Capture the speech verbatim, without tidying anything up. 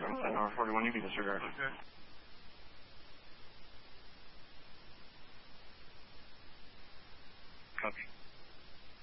from ten over forty-one. You can disregard. Okay. Copy.